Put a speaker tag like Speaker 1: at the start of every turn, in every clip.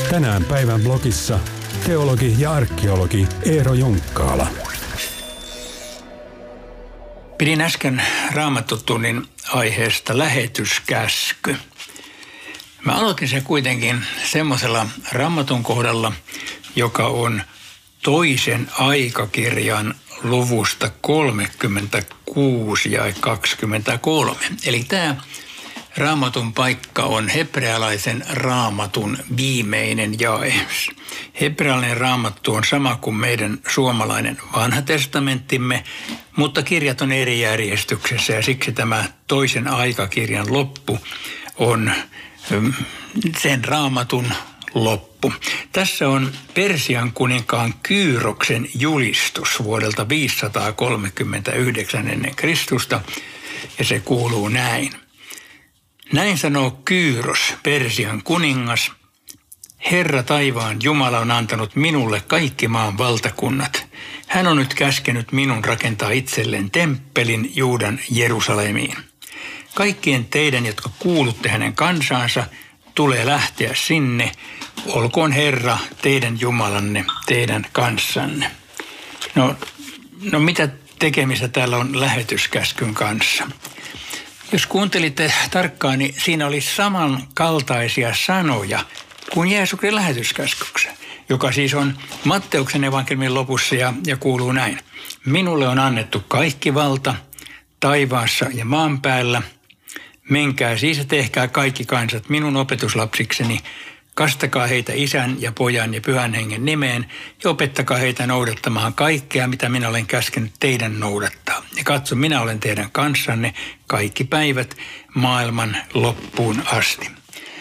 Speaker 1: Tänään päivän blogissa teologi ja arkeologi Eero Junkkaala.
Speaker 2: Pidin äsken Raamattutunnin aiheesta lähetyskäsky. Mä aloitin sen kuitenkin semmoisella Raamatun kohdalla, joka on toisen aikakirjan luvusta 36 ja 23. Eli tämä Raamatun paikka on hebrealaisen Raamatun viimeinen jae. Hebrealainen Raamattu on sama kuin meidän suomalainen vanha testamenttimme, mutta kirjat on eri järjestyksessä ja siksi tämä toisen aikakirjan loppu on sen Raamatun loppu. Tässä on Persian kuninkaan Kyyroksen julistus vuodelta 539 ennen Kristusta ja se kuuluu näin. Näin sanoo Kyyros, Persian kuningas. Herra taivaan Jumala on antanut minulle kaikki maan valtakunnat. Hän on nyt käskenyt minun rakentaa itselleen temppelin Juudan Jerusalemiin. Kaikkien teidän, jotka kuulutte hänen kansaansa, tulee lähteä sinne. Olkoon Herra teidän Jumalanne teidän kanssanne. No mitä tekemistä täällä on lähetyskäskyn kanssa? Jos kuuntelitte tarkkaan, niin siinä oli samankaltaisia sanoja kuin Jeesuksen lähetyskäskyksessä, joka siis on Matteuksen evankeliumin lopussa ja kuuluu näin. Minulle on annettu kaikki valta taivaassa ja maan päällä. Menkää siis ja tehkää kaikki kansat minun opetuslapsikseni. Kastakaa heitä Isän ja Pojan ja Pyhän Hengen nimeen ja opettakaa heitä noudattamaan kaikkea, mitä minä olen käskenyt teidän noudattaa. Ja katso, minä olen teidän kanssanne kaikki päivät maailman loppuun asti.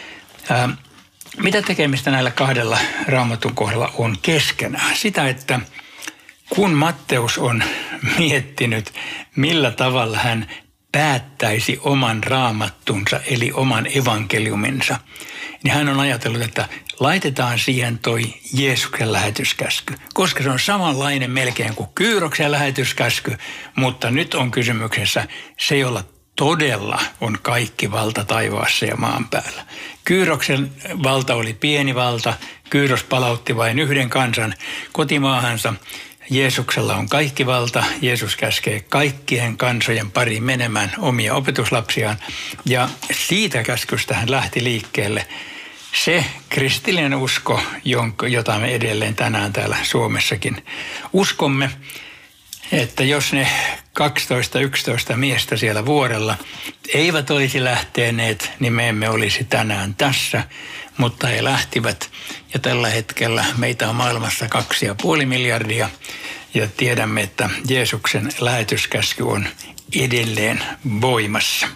Speaker 2: Mitä tekemistä näillä kahdella Raamatun kohdalla on keskenään? Sitä, että kun Matteus on miettinyt, millä tavalla hän päättäisi oman raamattunsa, eli oman evankeliuminsa, niin hän on ajatellut, että laitetaan siihen toi Jeesuksen lähetyskäsky, koska se on samanlainen melkein kuin Kyyroksen lähetyskäsky, mutta nyt on kysymyksessä se, jolla todella on kaikki valta taivaassa ja maan päällä. Kyyroksen valta oli pieni valta, Kyyros palautti vain yhden kansan kotimaahansa. Jeesuksella on kaikki valta. Jeesus käskee kaikkien kansojen pariin menemään omia opetuslapsiaan. Ja siitä käskystä hän lähti liikkeelle se kristillinen usko, jota me edelleen tänään täällä Suomessakin uskomme. Että jos ne 12-11 miestä siellä vuorella eivät olisi lähteneet, niin me emme olisi tänään tässä. Mutta he lähtivät ja tällä hetkellä meitä on maailmassa 2,5 miljardia ja tiedämme, että Jeesuksen lähetyskäsky on edelleen voimassa.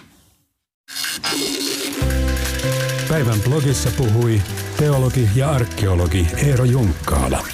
Speaker 1: Päivän blogissa puhui teologi ja arkeologi Eero Junkkaala.